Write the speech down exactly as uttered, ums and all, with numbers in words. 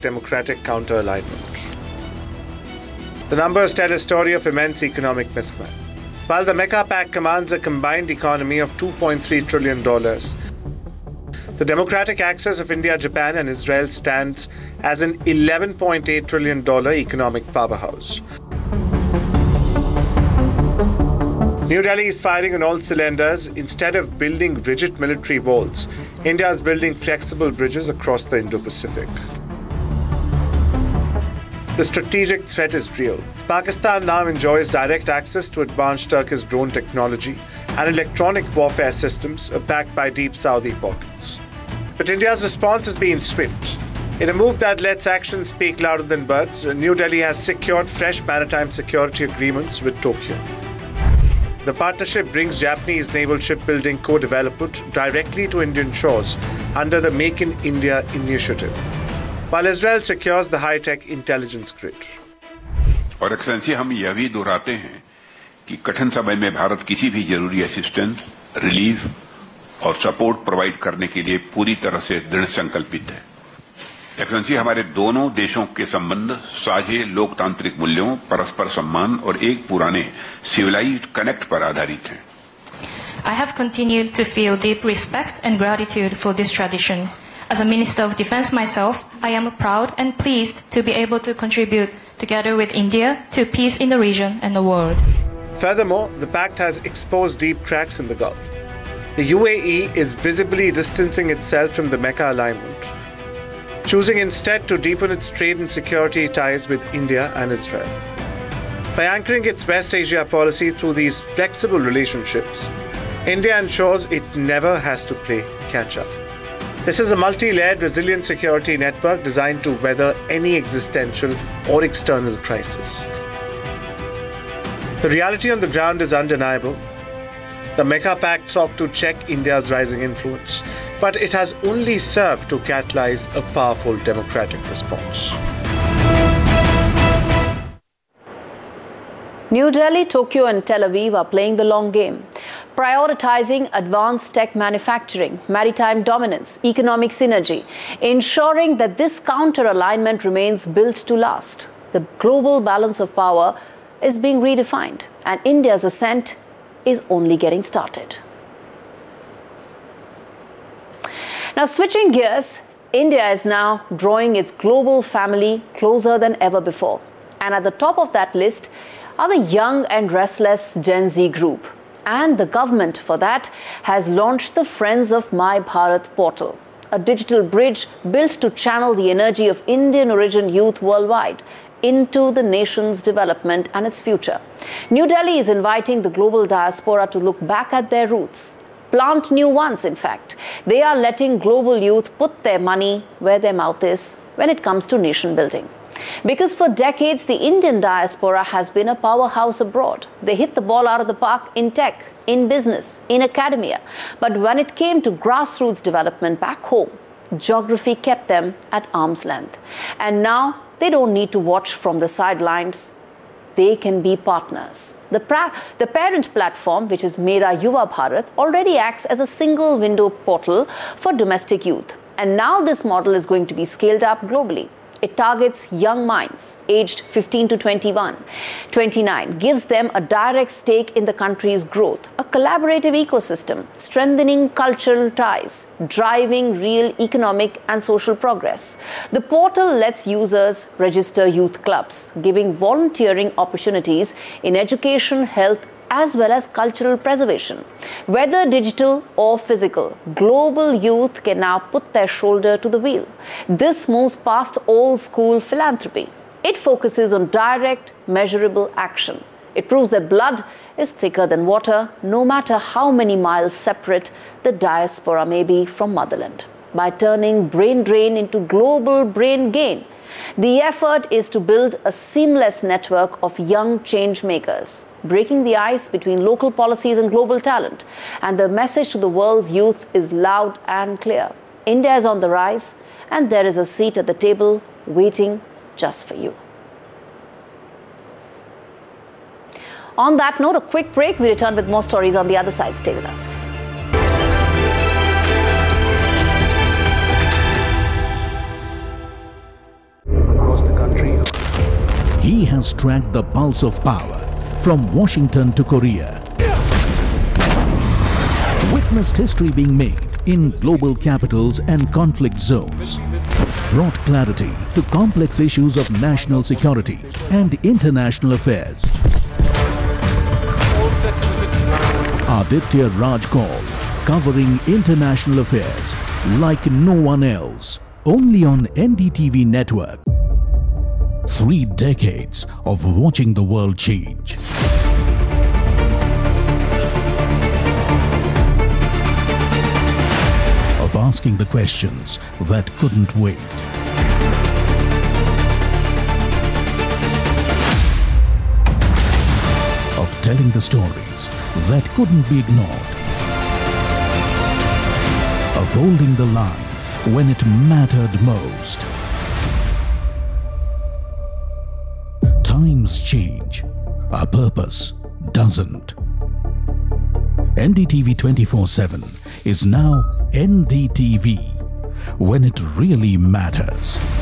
democratic counter-alignment. The numbers tell a story of immense economic mismatch. While the Mecca Pact commands a combined economy of two point three trillion dollars, the democratic axis of India, Japan and Israel stands as an eleven point eight trillion dollars economic powerhouse. New Delhi is firing on all cylinders. Instead of building rigid military walls, India is building flexible bridges across the Indo-Pacific. The strategic threat is real. Pakistan now enjoys direct access to advanced Turkish drone technology and electronic warfare systems backed by deep Saudi pockets. But India's response has been swift. In a move that lets actions speak louder than words, New Delhi has secured fresh maritime security agreements with Tokyo. The partnership brings Japanese naval shipbuilding co-development directly to Indian shores under the Make in India initiative, while Israel secures the high-tech intelligence grid. और excellency हम यह भी दोहराते हैं कि कठिन समय में भारत किसी भी जरूरी असिस्टेंस, रिलीफ और सपोर्ट प्रोवाइड करने के लिए पूरी तरह से दृढ़ संकल्पित है। एक्सेलेंसी हमारे दोनों देशों के संबंध साझे लोकतांत्रिक मूल्यों, परस्पर सम्मान और एक पुराने सिविलाइज्ड कनेक्ट पर आधारित हैं। I have continued to feel deep respect and gratitude for this tradition. As a Minister of Defense myself, I am proud and pleased to be able to contribute together with India to peace in the region and the world. Furthermore, the pact has exposed deep cracks in the Gulf. The U A E is visibly distancing itself from the Mecca alignment, choosing instead to deepen its trade and security ties with India and Israel. By anchoring its West Asia policy through these flexible relationships, India ensures it never has to play catch-up. This is a multi-layered, resilient security network designed to weather any existential or external crisis. The reality on the ground is undeniable. The Mecca Pact sought to check India's rising influence, but it has only served to catalyze a powerful democratic response. New Delhi, Tokyo and Tel Aviv are playing the long game, prioritizing advanced tech manufacturing, maritime dominance, economic synergy, ensuring that this counter-alignment remains built to last. The global balance of power is being redefined, and India's ascent is only getting started. Now, switching gears, India is now drawing its global family closer than ever before. And at the top of that list are the young and restless Gen Z group. And the government, for that, has launched the Friends of My Bharat portal, a digital bridge built to channel the energy of Indian origin youth worldwide into the nation's development and its future. New Delhi is inviting the global diaspora to look back at their roots, plant new ones, in fact. They are letting global youth put their money where their mouth is when it comes to nation building. Because for decades, the Indian diaspora has been a powerhouse abroad. They hit the ball out of the park in tech, in business, in academia. But when it came to grassroots development back home, geography kept them at arm's length. And now they don't need to watch from the sidelines. They can be partners. The, pra the parent platform, which is Mera Yuva Bharat, already acts as a single window portal for domestic youth. And now this model is going to be scaled up globally. It targets young minds aged fifteen to twenty-one, twenty-nine, gives them a direct stake in the country's growth, a collaborative ecosystem, strengthening cultural ties, driving real economic and social progress. The portal lets users register youth clubs, giving volunteering opportunities in education, health, as well as cultural preservation. Whether digital or physical, global youth can now put their shoulder to the wheel. This moves past old-school philanthropy. It focuses on direct, measurable action. It proves that blood is thicker than water, no matter how many miles separate the diaspora may be from motherland. By turning brain drain into global brain gain, the effort is to build a seamless network of young change makers, breaking the ice between local policies and global talent. And the message to the world's youth is loud and clear. India is on the rise, and there is a seat at the table waiting just for you. On that note, a quick break. We return with more stories on the other side. Stay with us. He has tracked the pulse of power from Washington to Korea. Witnessed history being made in global capitals and conflict zones. Brought clarity to complex issues of national security and international affairs. Aditya Raj Kaul, covering international affairs like no one else. Only on N D T V network. Three decades of watching the world change. Of asking the questions that couldn't wait. Of telling the stories that couldn't be ignored. Of holding the line when it mattered most. Times change, our purpose doesn't. N D T V twenty-four seven is now N D T V, when it really matters.